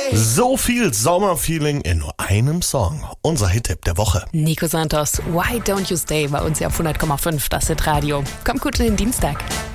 So viel Sommerfeeling in nur einem Song. Unser Hit-Tipp der Woche. Nico Santos, Why Don't You Stay bei uns ja auf 100,5, das Hit Radio. Kommt gut in den Dienstag.